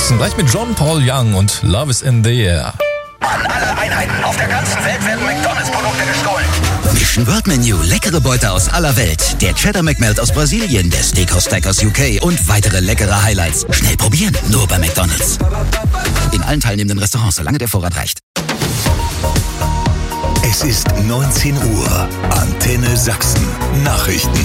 Sachsen. Gleich mit John Paul Young und Love is in the Air. An alle Einheiten auf der ganzen Welt werden McDonalds-Produkte gestohlen. Mission World Menu, leckere Beute aus aller Welt. Der Cheddar McMelt aus Brasilien, der Steakhouse Stack aus UK und weitere leckere Highlights. Schnell probieren, nur bei McDonalds. In allen teilnehmenden Restaurants, solange der Vorrat reicht. Es ist 19 Uhr. Antenne Sachsen. Nachrichten.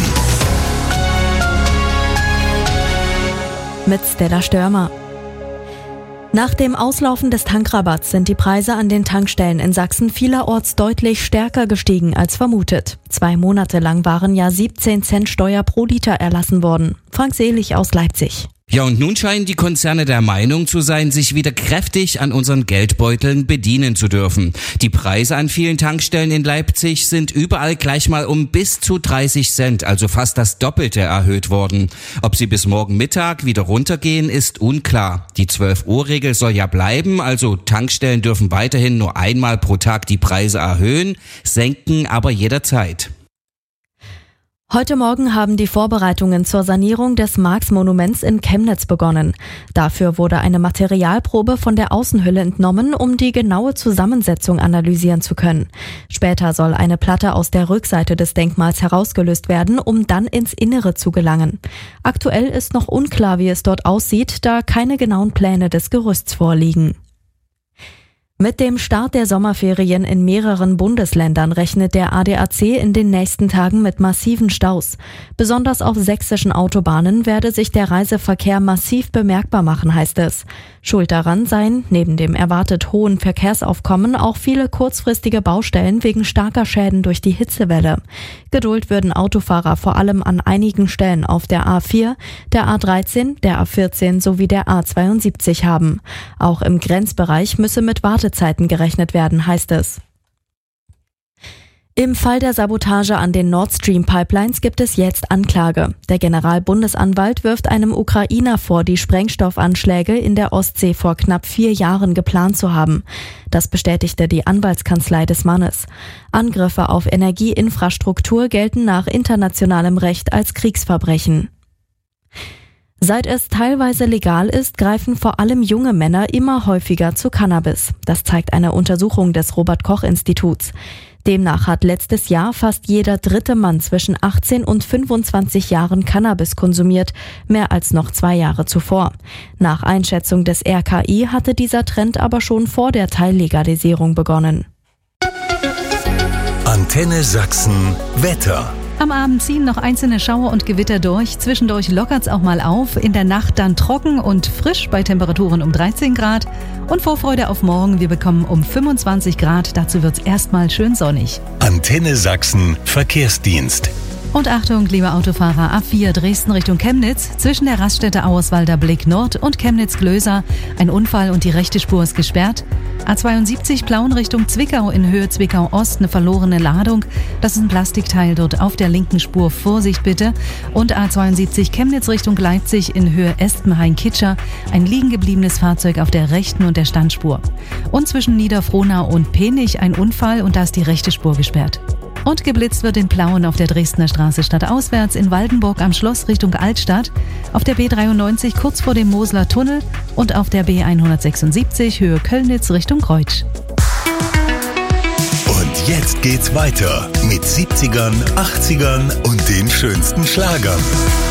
Mit Stella Störmer. Nach dem Auslaufen des Tankrabatts sind die Preise an den Tankstellen in Sachsen vielerorts deutlich stärker gestiegen als vermutet. 2 Monate lang waren ja 17 Cent Steuer pro Liter erlassen worden. Frank Selig aus Leipzig. Ja, und nun scheinen die Konzerne der Meinung zu sein, sich wieder kräftig an unseren Geldbeuteln bedienen zu dürfen. Die Preise an vielen Tankstellen in Leipzig sind überall gleich mal um bis zu 30 Cent, also fast das Doppelte erhöht worden. Ob sie bis morgen Mittag wieder runtergehen, ist unklar. Die 12-Uhr-Regel soll ja bleiben, also Tankstellen dürfen weiterhin nur einmal pro Tag die Preise erhöhen, senken aber jederzeit. Heute Morgen haben die Vorbereitungen zur Sanierung des Marx-Monuments in Chemnitz begonnen. Dafür wurde eine Materialprobe von der Außenhülle entnommen, um die genaue Zusammensetzung analysieren zu können. Später soll eine Platte aus der Rückseite des Denkmals herausgelöst werden, um dann ins Innere zu gelangen. Aktuell ist noch unklar, wie es dort aussieht, da keine genauen Pläne des Gerüsts vorliegen. Mit dem Start der Sommerferien in mehreren Bundesländern rechnet der ADAC in den nächsten Tagen mit massiven Staus. Besonders auf sächsischen Autobahnen werde sich der Reiseverkehr massiv bemerkbar machen, heißt es. Schuld daran seien, neben dem erwartet hohen Verkehrsaufkommen, auch viele kurzfristige Baustellen wegen starker Schäden durch die Hitzewelle. Geduld würden Autofahrer vor allem an einigen Stellen auf der A4, der A13, der A14 sowie der A72 haben. Auch im Grenzbereich müsse mit Wartezeiten gerechnet werden, heißt es. Im Fall der Sabotage an den Nord Stream Pipelines gibt es jetzt Anklage. Der Generalbundesanwalt wirft einem Ukrainer vor, die Sprengstoffanschläge in der Ostsee vor knapp 4 Jahren geplant zu haben. Das bestätigte die Anwaltskanzlei des Mannes. Angriffe auf Energieinfrastruktur gelten nach internationalem Recht als Kriegsverbrechen. Seit es teilweise legal ist, greifen vor allem junge Männer immer häufiger zu Cannabis. Das zeigt eine Untersuchung des Robert-Koch-Instituts. Demnach hat letztes Jahr fast jeder 3. Mann zwischen 18 und 25 Jahren Cannabis konsumiert, mehr als noch 2 Jahre zuvor. Nach Einschätzung des RKI hatte dieser Trend aber schon vor der Teillegalisierung begonnen. Antenne Sachsen Wetter. Am Abend ziehen noch einzelne Schauer und Gewitter durch. Zwischendurch lockert's auch mal auf. In der Nacht dann trocken und frisch bei Temperaturen um 13 Grad. Und Vorfreude auf morgen. Wir bekommen um 25 Grad. Dazu wird's erstmal schön sonnig. Antenne Sachsen Verkehrsdienst. Und Achtung, liebe Autofahrer, A4 Dresden Richtung Chemnitz, zwischen der Raststätte Auerswalder Blick Nord und Chemnitz-Glöser. Ein Unfall und die rechte Spur ist gesperrt. A72 Plauen Richtung Zwickau in Höhe Zwickau-Ost, eine verlorene Ladung. Das ist ein Plastikteil dort auf der linken Spur. Vorsicht bitte. Und A72 Chemnitz Richtung Leipzig in Höhe Espenhain-Kitscher. Ein liegen gebliebenes Fahrzeug auf der rechten und der Standspur. Und zwischen Niederfrohnau und Penich ein Unfall und da ist die rechte Spur gesperrt. Und geblitzt wird in Plauen auf der Dresdner Straße stadtauswärts, in Waldenburg am Schloss Richtung Altstadt, auf der B93 kurz vor dem Mosler Tunnel und auf der B176 Höhe Kölnitz Richtung Kreutsch. Und jetzt geht's weiter mit 70ern, 80ern und den schönsten Schlagern.